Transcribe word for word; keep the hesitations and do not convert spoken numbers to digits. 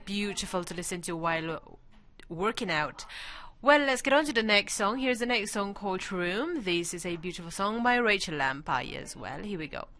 beautiful to listen to while working out. Well, let's get on to the next song. Here's the next song called Room. This is a beautiful song by Rachel Lampai as well. Here we go.